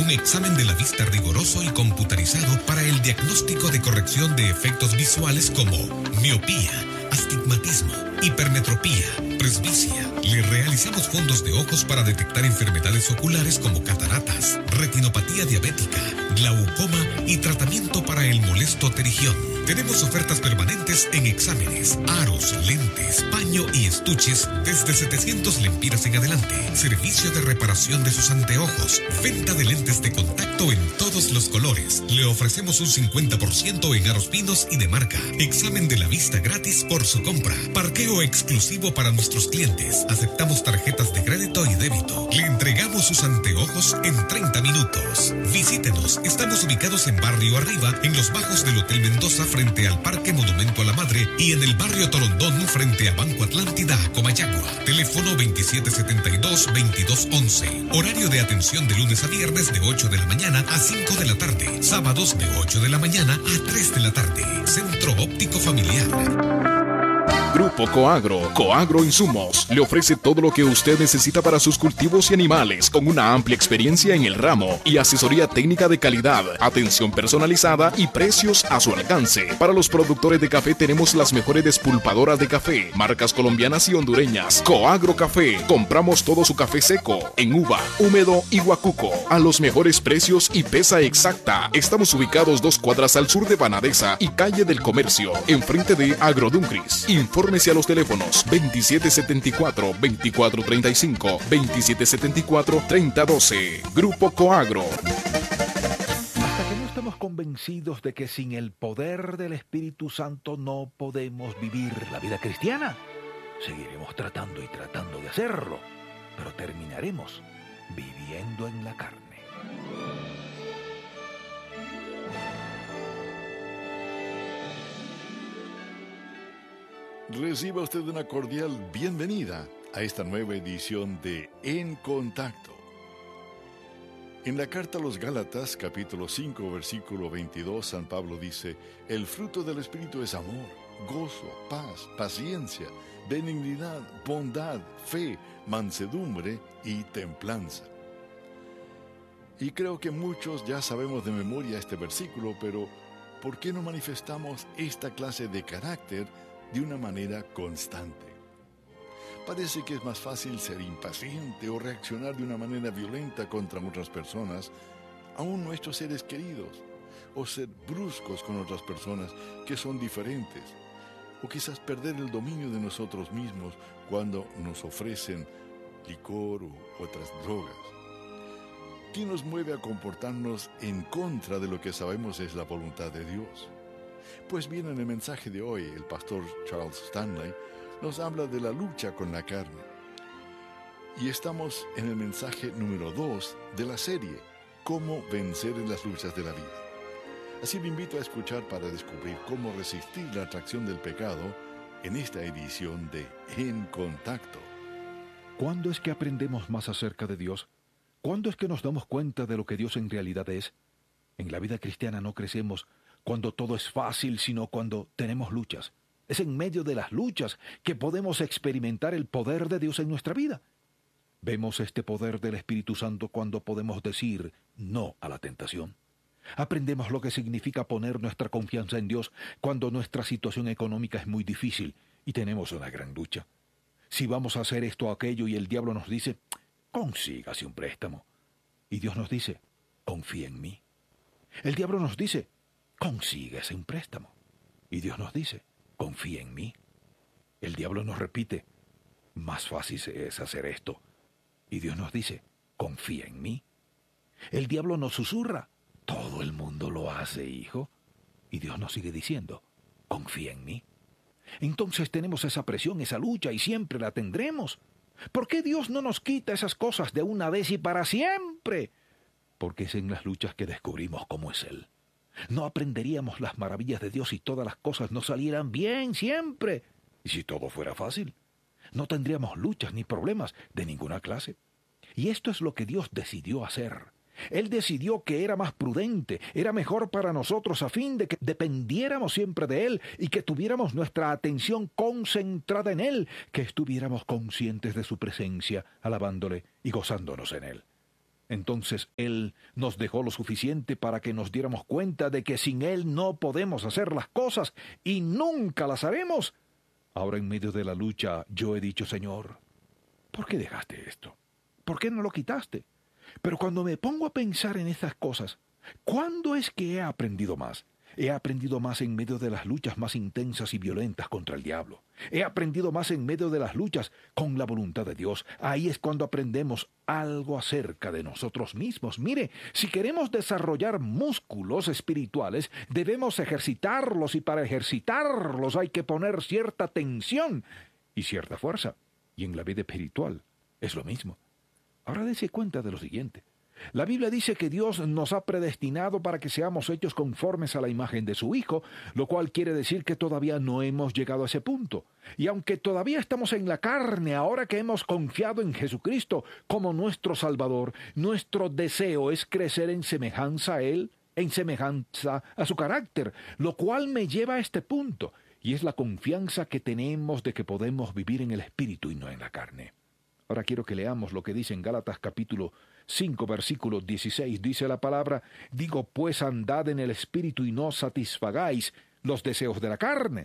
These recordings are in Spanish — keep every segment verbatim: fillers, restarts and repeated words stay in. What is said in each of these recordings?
Un examen de la vista riguroso y computarizado para el diagnóstico de corrección de efectos visuales como miopía, astigmatismo, hipermetropía, presbicia. Le realizamos fondos de ojos para detectar enfermedades oculares como cataratas, retinopatía diabética, glaucoma y tratamiento para el molesto pterigión. Tenemos ofertas permanentes en exámenes, aros, lentes, paño y estuches desde setecientos lempiras en adelante. Servicio de reparación de sus anteojos. Venta de lentes de contacto en todos los colores. Le ofrecemos un cincuenta por ciento en aros finos y de marca. Examen de la vista gratis por su compra. Parqueo exclusivo para nuestros clientes. Aceptamos tarjetas de crédito y débito. Le entregamos sus anteojos en treinta minutos. Visítenos. Estamos ubicados en Barrio Arriba, en los bajos del Hotel Mendoza, frente al Parque Monumento a la Madre, y en el Barrio Torondón, frente a Banco Atlántida, Comayagua. Teléfono veintisiete setenta y dos, veintidós once. Horario de atención de lunes a viernes de ocho de la mañana a cinco de la tarde. Sábados de ocho de la mañana a tres de la tarde. Centro Óptico Familiar. Grupo Coagro, Coagro Insumos, le ofrece todo lo que usted necesita para sus cultivos y animales, con una amplia experiencia en el ramo y asesoría técnica de calidad, atención personalizada y precios a su alcance. Para los productores de café tenemos las mejores despulpadoras de café, marcas colombianas y hondureñas. Coagro Café, compramos todo su café seco, en uva, húmedo y guacuco, a los mejores precios y pesa exacta. Estamos ubicados dos cuadras al sur de Banadesa y calle del Comercio, enfrente de Agroduncris. Infórmese a los teléfonos veintisiete setenta y cuatro, veinticuatro treinta y cinco, veintisiete setenta y cuatro, treinta doce. Grupo Coagro. Hasta que no estemos convencidos de que sin el poder del Espíritu Santo no podemos vivir la vida cristiana, seguiremos tratando y tratando de hacerlo, pero terminaremos viviendo en la carne. Reciba usted una cordial bienvenida a esta nueva edición de En Contacto. En la carta a los Gálatas, capítulo cinco, versículo veintidós, San Pablo dice: el fruto del Espíritu es amor, gozo, paz, paciencia, benignidad, bondad, fe, mansedumbre y templanza. Y creo que muchos ya sabemos de memoria este versículo, pero ¿por qué no manifestamos esta clase de carácter de una manera constante? Parece que es más fácil ser impaciente o reaccionar de una manera violenta contra otras personas, aún nuestros seres queridos, o ser bruscos con otras personas que son diferentes, o quizás perder el dominio de nosotros mismos cuando nos ofrecen licor u otras drogas. ¿Qué nos mueve a comportarnos en contra de lo que sabemos es la voluntad de Dios? Pues bien, en el mensaje de hoy, el pastor Charles Stanley nos habla de la lucha con la carne. Y estamos en el mensaje número dos de la serie, Cómo vencer en las luchas de la vida. Así le invito a escuchar para descubrir cómo resistir la atracción del pecado en esta edición de En Contacto. ¿Cuándo es que aprendemos más acerca de Dios? ¿Cuándo es que nos damos cuenta de lo que Dios en realidad es? En la vida cristiana no crecemos cuando todo es fácil, sino cuando tenemos luchas. Es en medio de las luchas que podemos experimentar el poder de Dios en nuestra vida. Vemos este poder del Espíritu Santo cuando podemos decir no a la tentación. Aprendemos lo que significa poner nuestra confianza en Dios cuando nuestra situación económica es muy difícil y tenemos una gran lucha. Si vamos a hacer esto o aquello y el diablo nos dice, consígase un préstamo. Y Dios nos dice, confía en mí. El diablo nos dice, consígase un préstamo. Y Dios nos dice, confía en mí. El diablo nos repite, más fácil es hacer esto. Y Dios nos dice, confía en mí. El diablo nos susurra, todo el mundo lo hace, hijo. Y Dios nos sigue diciendo, confía en mí. Entonces tenemos esa presión, esa lucha, y siempre la tendremos. ¿Por qué Dios no nos quita esas cosas de una vez y para siempre? Porque es en las luchas que descubrimos cómo es Él. No aprenderíamos las maravillas de Dios si todas las cosas no salieran bien siempre. Y si todo fuera fácil, no tendríamos luchas ni problemas de ninguna clase. Y esto es lo que Dios decidió hacer. Él decidió que era más prudente, era mejor para nosotros a fin de que dependiéramos siempre de Él y que tuviéramos nuestra atención concentrada en Él, que estuviéramos conscientes de su presencia, alabándole y gozándonos en Él. Entonces Él nos dejó lo suficiente para que nos diéramos cuenta de que sin Él no podemos hacer las cosas y nunca las haremos. Ahora en medio de la lucha yo he dicho, Señor, ¿por qué dejaste esto? ¿Por qué no lo quitaste? Pero cuando me pongo a pensar en estas cosas, ¿cuándo es que he aprendido más? He aprendido más en medio de las luchas más intensas y violentas contra el diablo. He aprendido más en medio de las luchas con la voluntad de Dios. Ahí es cuando aprendemos algo acerca de nosotros mismos. Mire, si queremos desarrollar músculos espirituales, debemos ejercitarlos, y para ejercitarlos hay que poner cierta tensión y cierta fuerza. Y en la vida espiritual es lo mismo. Ahora dése cuenta de lo siguiente. La Biblia dice que Dios nos ha predestinado para que seamos hechos conformes a la imagen de su Hijo, lo cual quiere decir que todavía no hemos llegado a ese punto. Y aunque todavía estamos en la carne, ahora que hemos confiado en Jesucristo como nuestro Salvador, nuestro deseo es crecer en semejanza a Él, en semejanza a su carácter, lo cual me lleva a este punto, y es la confianza que tenemos de que podemos vivir en el Espíritu y no en la carne. Ahora quiero que leamos lo que dice en Gálatas capítulo cinco, versículo dieciséis. Dice la palabra: digo pues, andad en el Espíritu y no satisfagáis los deseos de la carne.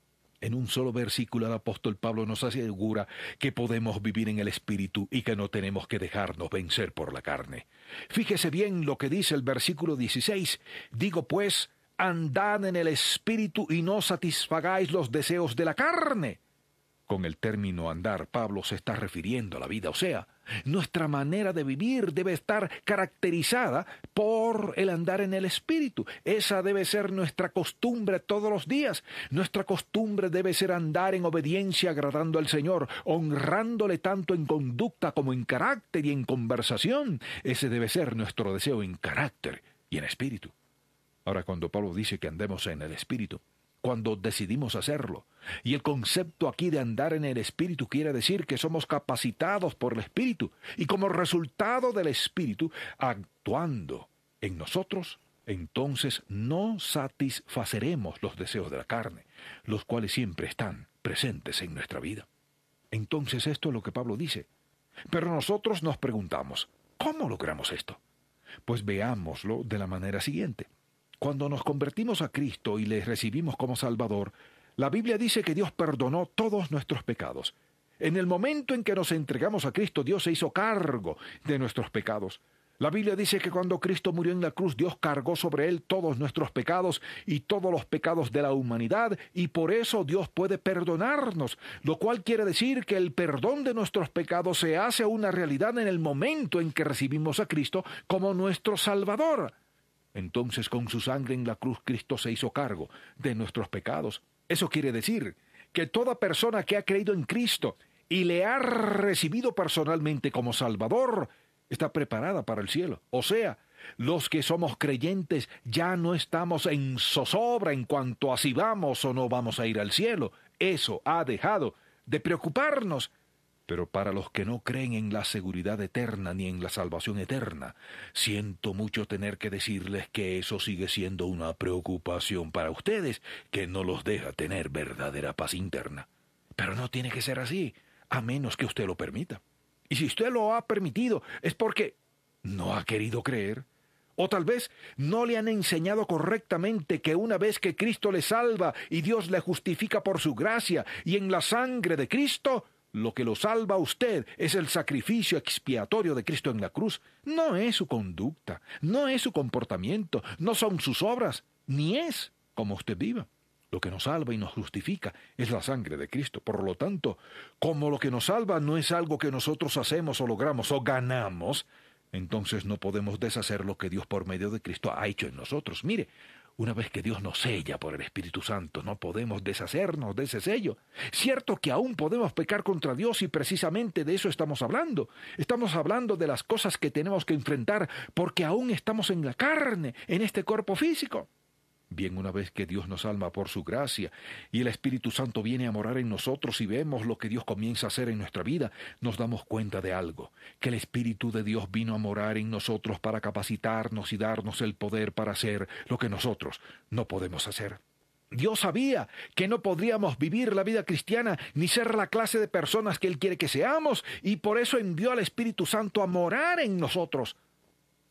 En un solo versículo el apóstol Pablo nos asegura que podemos vivir en el Espíritu y que no tenemos que dejarnos vencer por la carne. Fíjese bien lo que dice el versículo dieciséis. Digo pues, andad en el Espíritu y no satisfagáis los deseos de la carne. Con el término andar, Pablo se está refiriendo a la vida, o sea, nuestra manera de vivir debe estar caracterizada por el andar en el Espíritu. Esa debe ser nuestra costumbre todos los días. Nuestra costumbre debe ser andar en obediencia, agradando al Señor, honrándole tanto en conducta como en carácter y en conversación. Ese debe ser nuestro deseo en carácter y en espíritu. Ahora, cuando Pablo dice que andemos en el Espíritu, cuando decidimos hacerlo. Y el concepto aquí de andar en el Espíritu quiere decir que somos capacitados por el Espíritu, y como resultado del Espíritu, actuando en nosotros, entonces no satisfaceremos los deseos de la carne, los cuales siempre están presentes en nuestra vida. Entonces esto es lo que Pablo dice. Pero nosotros nos preguntamos, ¿cómo logramos esto? Pues veámoslo de la manera siguiente. Cuando nos convertimos a Cristo y le recibimos como Salvador, la Biblia dice que Dios perdonó todos nuestros pecados. En el momento en que nos entregamos a Cristo, Dios se hizo cargo de nuestros pecados. La Biblia dice que cuando Cristo murió en la cruz, Dios cargó sobre él todos nuestros pecados y todos los pecados de la humanidad, y por eso Dios puede perdonarnos, lo cual quiere decir que el perdón de nuestros pecados se hace una realidad en el momento en que recibimos a Cristo como nuestro Salvador. Entonces, con su sangre en la cruz, Cristo se hizo cargo de nuestros pecados. Eso quiere decir que toda persona que ha creído en Cristo y le ha recibido personalmente como Salvador, está preparada para el cielo. O sea, los que somos creyentes ya no estamos en zozobra en cuanto a si vamos o no vamos a ir al cielo. Eso ha dejado de preocuparnos. Pero para los que no creen en la seguridad eterna ni en la salvación eterna, siento mucho tener que decirles que eso sigue siendo una preocupación para ustedes, que no los deja tener verdadera paz interna. Pero no tiene que ser así, a menos que usted lo permita. Y si usted lo ha permitido, es porque no ha querido creer. O tal vez no le han enseñado correctamente que una vez que Cristo le salva y Dios le justifica por su gracia y en la sangre de Cristo, lo que lo salva a usted es el sacrificio expiatorio de Cristo en la cruz. No es su conducta, no es su comportamiento, no son sus obras, ni es como usted viva. Lo que nos salva y nos justifica es la sangre de Cristo. Por lo tanto, como lo que nos salva no es algo que nosotros hacemos o logramos o ganamos, entonces no podemos deshacer lo que Dios por medio de Cristo ha hecho en nosotros. Mire, una vez que Dios nos sella por el Espíritu Santo, no podemos deshacernos de ese sello. Cierto que aún podemos pecar contra Dios y precisamente de eso estamos hablando. Estamos hablando de las cosas que tenemos que enfrentar porque aún estamos en la carne, en este cuerpo físico. Bien, una vez que Dios nos salva por su gracia y el Espíritu Santo viene a morar en nosotros y vemos lo que Dios comienza a hacer en nuestra vida, nos damos cuenta de algo, que el Espíritu de Dios vino a morar en nosotros para capacitarnos y darnos el poder para hacer lo que nosotros no podemos hacer. Dios sabía que no podríamos vivir la vida cristiana ni ser la clase de personas que Él quiere que seamos, y por eso envió al Espíritu Santo a morar en nosotros.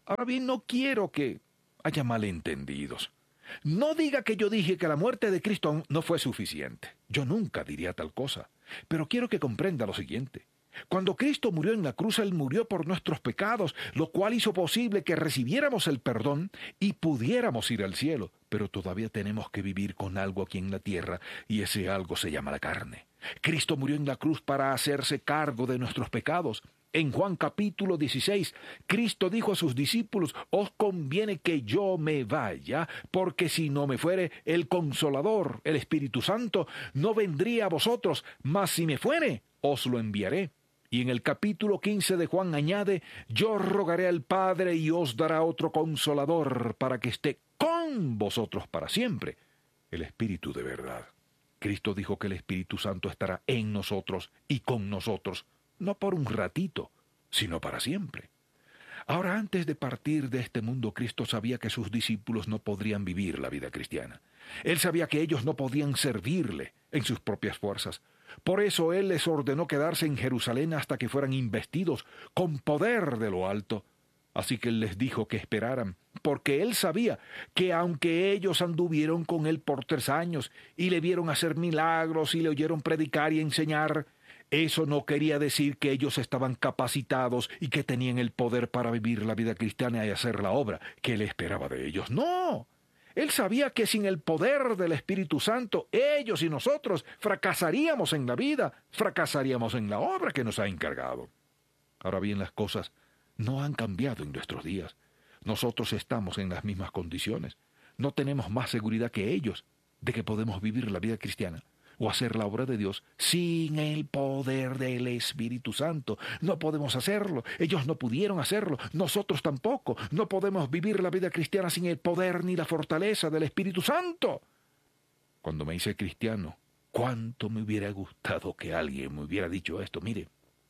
Ahora bien, no quiero que haya malentendidos. No diga que yo dije que la muerte de Cristo no fue suficiente. Yo nunca diría tal cosa. Pero quiero que comprenda lo siguiente. Cuando Cristo murió en la cruz, Él murió por nuestros pecados, lo cual hizo posible que recibiéramos el perdón y pudiéramos ir al cielo. Pero todavía tenemos que vivir con algo aquí en la tierra, y ese algo se llama la carne. Cristo murió en la cruz para hacerse cargo de nuestros pecados. En Juan capítulo dieciséis, Cristo dijo a sus discípulos: os conviene que yo me vaya, porque si no me fuere, el Consolador, el Espíritu Santo, no vendría a vosotros, mas si me fuere, os lo enviaré. Y en el capítulo quince de Juan añade: yo rogaré al Padre y os dará otro Consolador, para que esté con vosotros para siempre, el Espíritu de verdad. Cristo dijo que el Espíritu Santo estará en nosotros y con nosotros, no por un ratito, sino para siempre. Ahora, antes de partir de este mundo, Cristo sabía que sus discípulos no podrían vivir la vida cristiana. Él sabía que ellos no podían servirle en sus propias fuerzas. Por eso Él les ordenó quedarse en Jerusalén hasta que fueran investidos con poder de lo alto. Así que Él les dijo que esperaran, porque Él sabía que aunque ellos anduvieron con Él por tres años y le vieron hacer milagros y le oyeron predicar y enseñar, eso no quería decir que ellos estaban capacitados y que tenían el poder para vivir la vida cristiana y hacer la obra que Él esperaba de ellos. ¡No! Él sabía que sin el poder del Espíritu Santo, ellos y nosotros fracasaríamos en la vida, fracasaríamos en la obra que nos ha encargado. Ahora bien, las cosas no han cambiado en nuestros días. Nosotros estamos en las mismas condiciones. No tenemos más seguridad que ellos de que podemos vivir la vida cristiana o hacer la obra de Dios sin el poder del Espíritu Santo. No podemos hacerlo. Ellos no pudieron hacerlo. Nosotros tampoco. No podemos vivir la vida cristiana sin el poder ni la fortaleza del Espíritu Santo. Cuando me hice cristiano, cuánto me hubiera gustado que alguien me hubiera dicho esto. Mire,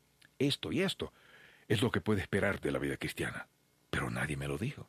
esto y esto es lo que puede esperar de la vida cristiana. Pero nadie me lo dijo.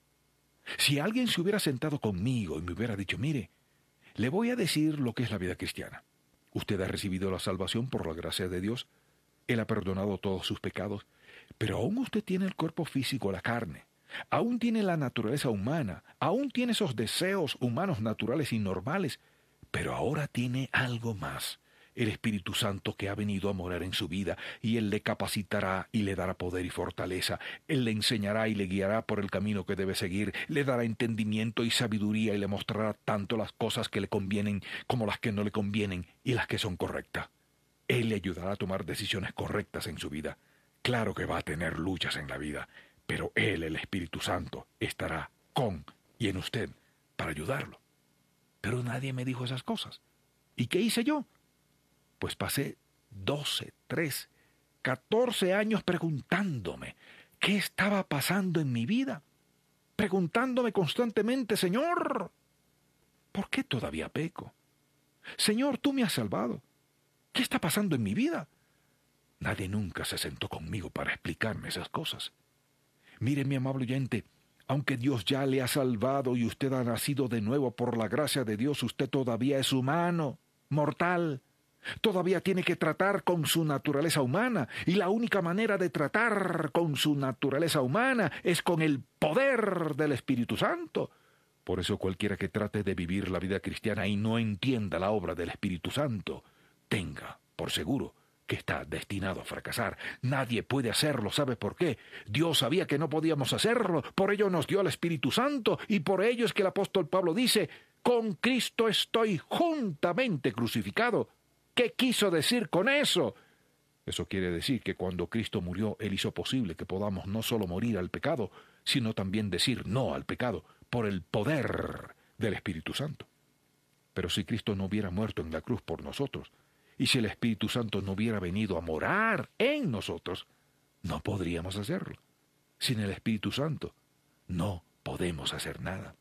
Si alguien se hubiera sentado conmigo y me hubiera dicho: mire, le voy a decir lo que es la vida cristiana. Usted ha recibido la salvación por la gracia de Dios. Él ha perdonado todos sus pecados. Pero aún usted tiene el cuerpo físico, la carne. Aún tiene la naturaleza humana. Aún tiene esos deseos humanos naturales y normales. Pero ahora tiene algo más. El Espíritu Santo que ha venido a morar en su vida, y Él le capacitará y le dará poder y fortaleza. Él le enseñará y le guiará por el camino que debe seguir. Le dará entendimiento y sabiduría y le mostrará tanto las cosas que le convienen como las que no le convienen y las que son correctas. Él le ayudará a tomar decisiones correctas en su vida. Claro que va a tener luchas en la vida, pero Él, el Espíritu Santo, estará con y en usted para ayudarlo. Pero nadie me dijo esas cosas. ¿Y qué hice yo? Pues pasé doce, trece, catorce años preguntándome qué estaba pasando en mi vida, preguntándome constantemente: Señor, ¿por qué todavía peco? Señor, tú me has salvado. ¿Qué está pasando en mi vida? Nadie nunca se sentó conmigo para explicarme esas cosas. Mire, mi amable oyente, aunque Dios ya le ha salvado y usted ha nacido de nuevo por la gracia de Dios, usted todavía es humano, mortal. Todavía tiene que tratar con su naturaleza humana, y la única manera de tratar con su naturaleza humana es con el poder del Espíritu Santo. Por eso cualquiera que trate de vivir la vida cristiana y no entienda la obra del Espíritu Santo, tenga por seguro que está destinado a fracasar. Nadie puede hacerlo. ¿Sabe por qué? Dios sabía que no podíamos hacerlo, por ello nos dio el Espíritu Santo, y por ello es que el apóstol Pablo dice: con Cristo estoy juntamente crucificado. ¿Qué quiso decir con eso? Eso quiere decir que cuando Cristo murió, Él hizo posible que podamos no solo morir al pecado, sino también decir no al pecado por el poder del Espíritu Santo. Pero si Cristo no hubiera muerto en la cruz por nosotros, y si el Espíritu Santo no hubiera venido a morar en nosotros, no podríamos hacerlo. Sin el Espíritu Santo no podemos hacer nada.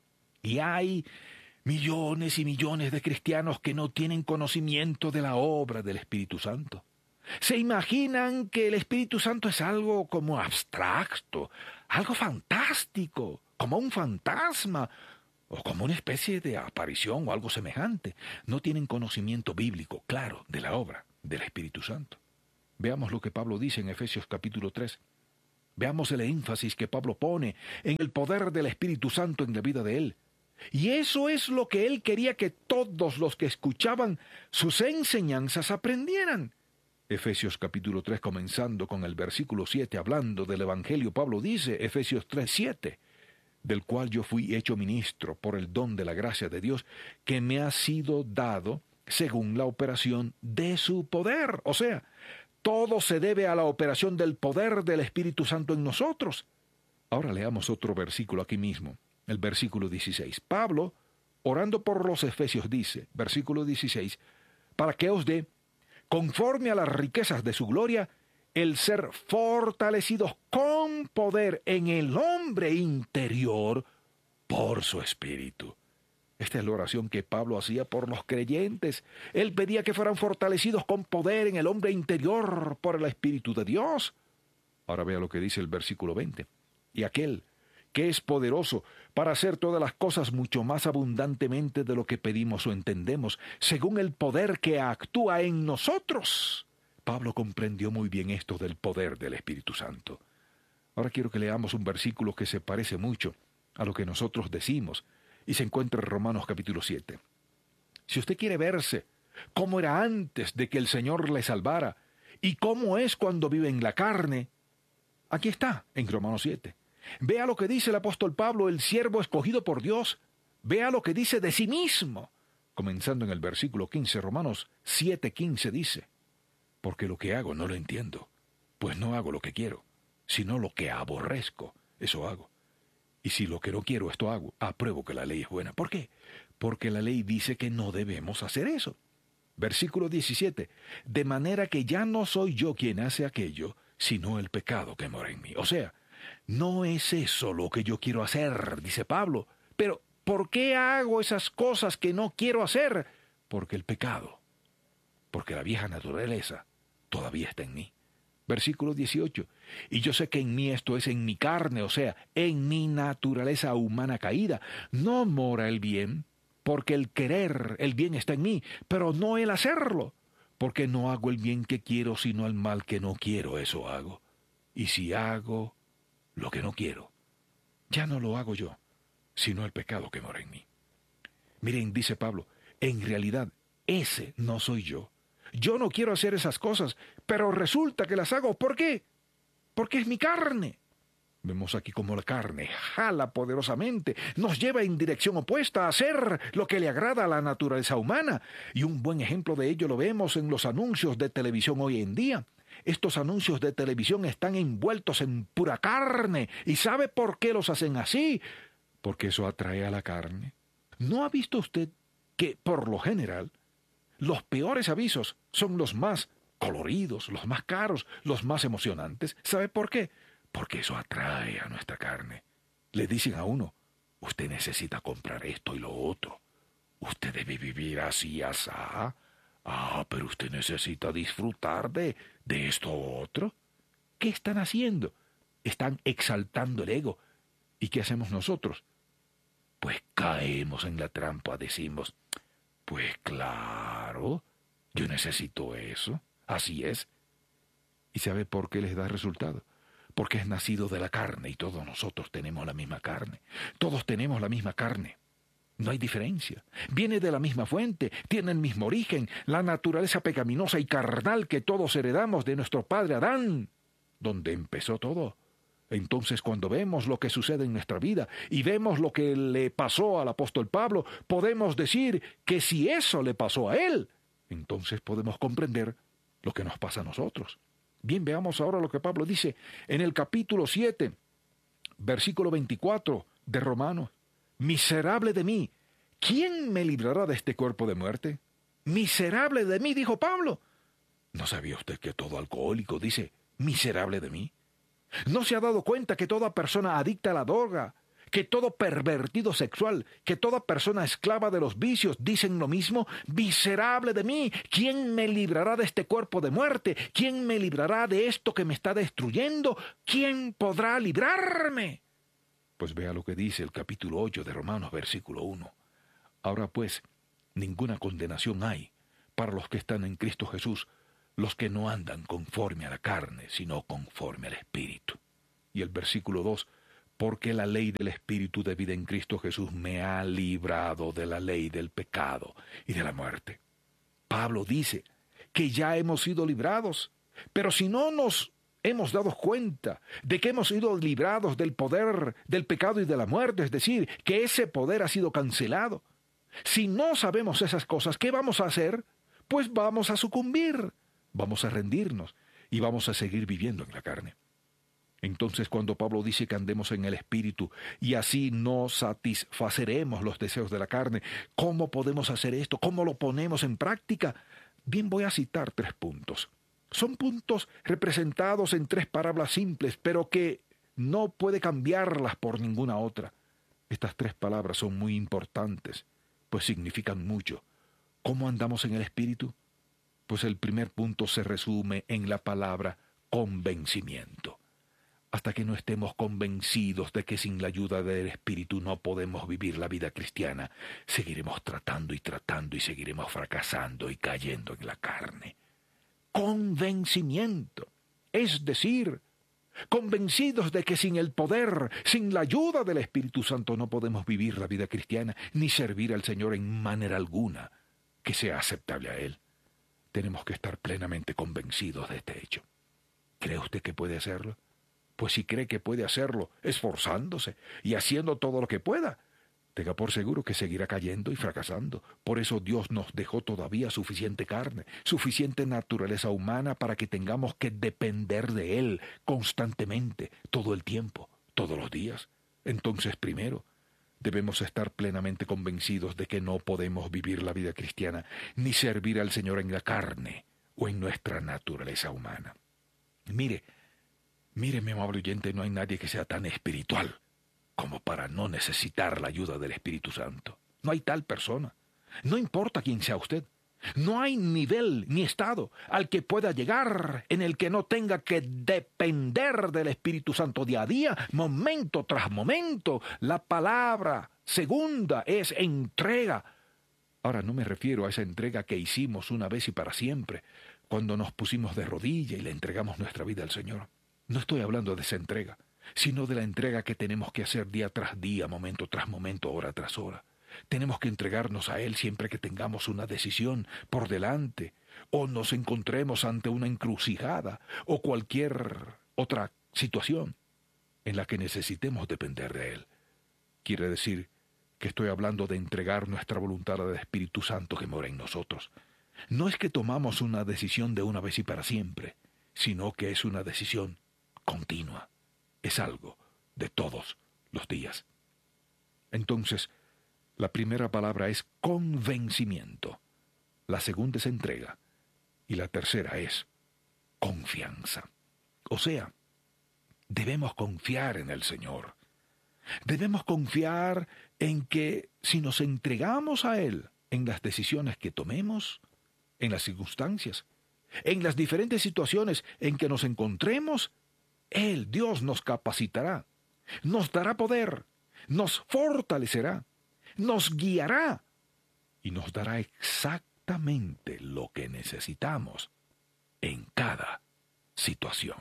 Y hay millones y millones de cristianos que no tienen conocimiento de la obra del Espíritu Santo. Se imaginan que el Espíritu Santo es algo como abstracto, algo fantástico, como un fantasma, o como una especie de aparición o algo semejante. No tienen conocimiento bíblico, claro, de la obra del Espíritu Santo. Veamos lo que Pablo dice en Efesios capítulo tres. Veamos el énfasis que Pablo pone en el poder del Espíritu Santo en la vida de él. Y eso es lo que él quería que todos los que escuchaban sus enseñanzas aprendieran. Efesios capítulo tres, comenzando con el versículo siete, hablando del Evangelio, Pablo dice, Efesios tres, siete, del cual yo fui hecho ministro por el don de la gracia de Dios, que me ha sido dado según la operación de su poder. O sea, todo se debe a la operación del poder del Espíritu Santo en nosotros. Ahora leamos otro versículo aquí mismo, el versículo dieciséis. Pablo, orando por los efesios, dice, versículo dieciséis, para que os dé, conforme a las riquezas de su gloria, el ser fortalecidos con poder en el hombre interior por su Espíritu. Esta es la oración que Pablo hacía por los creyentes. Él pedía que fueran fortalecidos con poder en el hombre interior por el Espíritu de Dios. Ahora vea lo que dice el versículo veinte. Y aquel que es poderoso para hacer todas las cosas mucho más abundantemente de lo que pedimos o entendemos, según el poder que actúa en nosotros. Pablo comprendió muy bien esto del poder del Espíritu Santo. Ahora quiero que leamos un versículo que se parece mucho a lo que nosotros decimos, y se encuentra en Romanos capítulo siete. Si usted quiere verse cómo era antes de que el Señor le salvara y cómo es cuando vive en la carne, aquí está, en Romanos siete. Vea lo que dice el apóstol Pablo, el siervo escogido por Dios. Vea lo que dice de sí mismo. Comenzando en el versículo quince, Romanos siete, quince dice, porque lo que hago no lo entiendo, pues no hago lo que quiero, sino lo que aborrezco, eso hago. Y si lo que no quiero, esto hago, apruebo que la ley es buena. ¿Por qué? Porque la ley dice que no debemos hacer eso. Versículo diecisiete. De manera que ya no soy yo quien hace aquello, sino el pecado que mora en mí. O sea, no es eso lo que yo quiero hacer, dice Pablo. Pero, ¿por qué hago esas cosas que no quiero hacer? Porque el pecado, porque la vieja naturaleza todavía está en mí. Versículo dieciocho. Y yo sé que en mí, esto es en mi carne, o sea, en mi naturaleza humana caída, no mora el bien, porque el querer, el bien está en mí, pero no el hacerlo, porque no hago el bien que quiero, sino el mal que no quiero, eso hago. Y si hago lo que no quiero, ya no lo hago yo, sino el pecado que mora en mí. Miren, dice Pablo, en realidad, ese no soy yo. Yo no quiero hacer esas cosas, pero resulta que las hago. ¿Por qué? Porque es mi carne. Vemos aquí cómo la carne jala poderosamente, nos lleva en dirección opuesta a hacer lo que le agrada a la naturaleza humana. Y un buen ejemplo de ello lo vemos en los anuncios de televisión hoy en día. Estos anuncios de televisión están envueltos en pura carne. ¿Y sabe por qué los hacen así? Porque eso atrae a la carne. ¿No ha visto usted que, por lo general, los peores avisos son los más coloridos, los más caros, los más emocionantes? ¿Sabe por qué? Porque eso atrae a nuestra carne. Le dicen a uno, usted necesita comprar esto y lo otro. Usted debe vivir así, asá. Ah, pero usted necesita disfrutar de, de esto otro. ¿Qué están haciendo? Están exaltando el ego. ¿Y qué hacemos nosotros? Pues caemos en la trampa, decimos, pues claro, yo necesito eso, así es. ¿Y sabe por qué les da resultado? Porque es nacido de la carne y todos nosotros tenemos la misma carne. Todos tenemos la misma carne. No hay diferencia. Viene de la misma fuente, tiene el mismo origen, la naturaleza pecaminosa y carnal que todos heredamos de nuestro padre Adán, donde empezó todo. Entonces, cuando vemos lo que sucede en nuestra vida y vemos lo que le pasó al apóstol Pablo, podemos decir que si eso le pasó a él, entonces podemos comprender lo que nos pasa a nosotros. Bien, veamos ahora lo que Pablo dice en el capítulo siete, versículo veinticuatro de Romanos. Miserable de mí, ¿quién me librará de este cuerpo de muerte? Miserable de mí, dijo Pablo. ¿No sabía usted que todo alcohólico dice miserable de mí? ¿No se ha dado cuenta que toda persona adicta a la droga, que todo pervertido sexual, que toda persona esclava de los vicios dicen lo mismo? Miserable de mí, ¿quién me librará de este cuerpo de muerte? ¿Quién me librará de esto que me está destruyendo? ¿Quién podrá librarme? Pues vea lo que dice el capítulo ocho de Romanos, versículo uno. Ahora pues, ninguna condenación hay para los que están en Cristo Jesús, los que no andan conforme a la carne, sino conforme al Espíritu. Y el versículo dos, porque la ley del Espíritu de vida en Cristo Jesús me ha librado de la ley del pecado y de la muerte. Pablo dice que ya hemos sido librados, pero si no nos hemos dado cuenta de que hemos sido librados del poder del pecado y de la muerte, es decir, que ese poder ha sido cancelado, si no sabemos esas cosas, ¿qué vamos a hacer? Pues vamos a sucumbir, vamos a rendirnos y vamos a seguir viviendo en la carne. Entonces, cuando Pablo dice que andemos en el Espíritu y así no satisfaceremos los deseos de la carne, ¿cómo podemos hacer esto? ¿Cómo lo ponemos en práctica? Bien, voy a citar tres puntos. Son puntos representados en tres palabras simples, pero que no puede cambiarlas por ninguna otra. Estas tres palabras son muy importantes, pues significan mucho. ¿Cómo andamos en el Espíritu? Pues el primer punto se resume en la palabra convencimiento. Hasta que no estemos convencidos de que sin la ayuda del Espíritu no podemos vivir la vida cristiana, seguiremos tratando y tratando y seguiremos fracasando y cayendo en la carne. Convencimiento, es decir, convencidos de que sin el poder, sin la ayuda del Espíritu Santo no podemos vivir la vida cristiana ni servir al Señor en manera alguna que sea aceptable a Él. Tenemos que estar plenamente convencidos de este hecho. ¿Cree usted que puede hacerlo? Pues si cree que puede hacerlo, esforzándose y haciendo todo lo que pueda, tenga por seguro que seguirá cayendo y fracasando. Por eso Dios nos dejó todavía suficiente carne, suficiente naturaleza humana para que tengamos que depender de Él constantemente, todo el tiempo, todos los días. Entonces, primero, debemos estar plenamente convencidos de que no podemos vivir la vida cristiana ni servir al Señor en la carne o en nuestra naturaleza humana. Mire, Mire, mi amable oyente, no hay nadie que sea tan espiritual como para no necesitar la ayuda del Espíritu Santo. No hay tal persona. No importa quién sea usted. No hay nivel ni estado al que pueda llegar en el que no tenga que depender del Espíritu Santo día a día, momento tras momento. La palabra segunda es entrega. Ahora, no me refiero a esa entrega que hicimos una vez y para siempre, cuando nos pusimos de rodilla y le entregamos nuestra vida al Señor. No estoy hablando de esa entrega, sino de la entrega que tenemos que hacer día tras día, momento tras momento, hora tras hora. Tenemos que entregarnos a Él siempre que tengamos una decisión por delante, o nos encontremos ante una encrucijada, o cualquier otra situación en la que necesitemos depender de Él. Quiere decir que estoy hablando de entregar nuestra voluntad al Espíritu Santo que mora en nosotros. No es que tomamos una decisión de una vez y para siempre, sino que es una decisión continua, es algo de todos los días. Entonces, la primera palabra es convencimiento, la segunda es entrega y la tercera es confianza. O sea, debemos confiar en el Señor. Debemos confiar en que si nos entregamos a Él en las decisiones que tomemos, en las circunstancias, en las diferentes situaciones en que nos encontremos, Él, Dios, nos capacitará, nos dará poder, nos fortalecerá, nos guiará y nos dará exactamente lo que necesitamos en cada situación.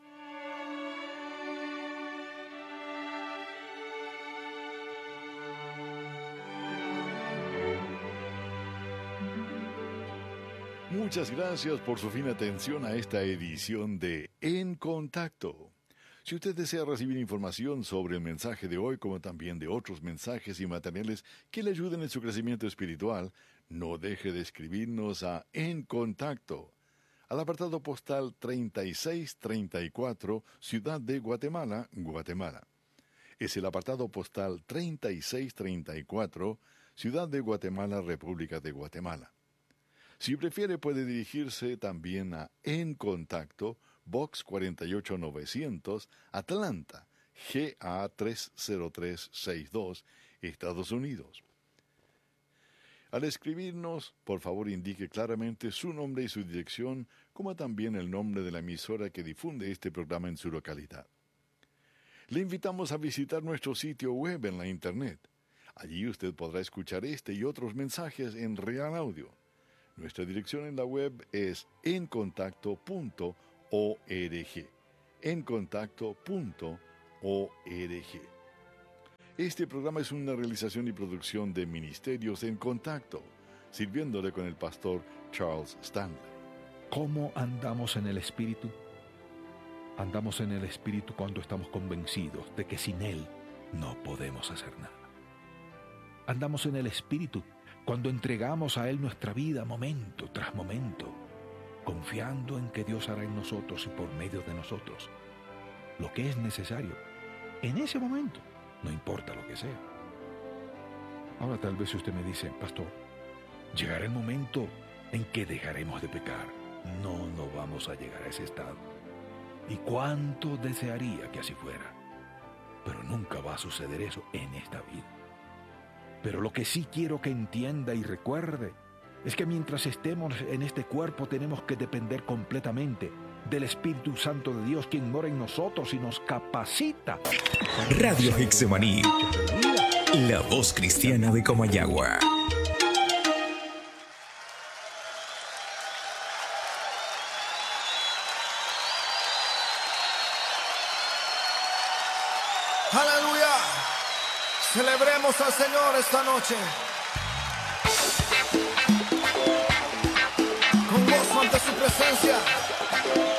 Muchas gracias por su fina atención a esta edición de En Contacto. Si usted desea recibir información sobre el mensaje de hoy, como también de otros mensajes y materiales que le ayuden en su crecimiento espiritual, no deje de escribirnos a En Contacto, al apartado postal treinta y seis treinta y cuatro, Ciudad de Guatemala, Guatemala. Es el apartado postal treinta y seis treinta y cuatro, Ciudad de Guatemala, República de Guatemala. Si prefiere, puede dirigirse también a En Contacto, Box cuarenta y ocho novecientos, Atlanta, G A tres cero tres seis dos, Estados Unidos. Al escribirnos, por favor indique claramente su nombre y su dirección, como también el nombre de la emisora que difunde este programa en su localidad. Le invitamos a visitar nuestro sitio web en la Internet. Allí usted podrá escuchar este y otros mensajes en real audio. Nuestra dirección en la web es en contacto punto org. en contacto punto org. Este programa es una realización y producción de Ministerios en Contacto, sirviéndole con el pastor Charles Stanley. ¿Cómo andamos en el Espíritu? Andamos en el Espíritu cuando estamos convencidos de que sin Él no podemos hacer nada. Andamos en el Espíritu cuando entregamos a Él nuestra vida momento tras momento, confiando en que Dios hará en nosotros y por medio de nosotros lo que es necesario en ese momento, no importa lo que sea. Ahora tal vez usted me dice, pastor, llegará el momento en que dejaremos de pecar. No, no vamos a llegar a ese estado. Y cuánto desearía que así fuera. Pero nunca va a suceder eso en esta vida. Pero lo que sí quiero que entienda y recuerde es que mientras estemos en este cuerpo tenemos que depender completamente del Espíritu Santo de Dios, quien mora en nosotros y nos capacita. Radio Getsemaní, la voz cristiana de Comayagua. Aleluya. Celebremos al Señor esta noche. Con gozo ante su presencia.